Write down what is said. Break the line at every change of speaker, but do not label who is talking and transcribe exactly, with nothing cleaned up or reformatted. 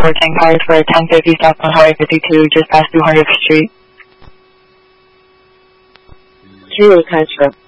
for ten cars for a ten fifty stop on Highway fifty-two, just past two hundredth Street.
谁有开车